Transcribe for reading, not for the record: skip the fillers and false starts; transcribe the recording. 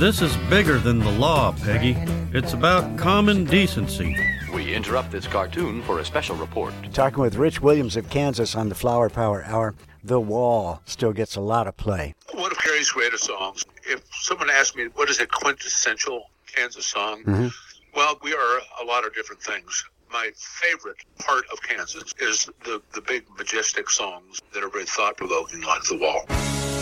This is bigger than the law, Peggy. It's about common decency. We interrupt this cartoon for a special report. Talking with Rich Williams of Kansas on the Flower Power Hour. The Wall still gets a lot of play. One of Carrie's greatest songs. If someone asked me, what is a quintessential Kansas song? Well, we are a lot of different things. My favorite part of Kansas is the big, majestic songs that are very thought-provoking, like The Wall.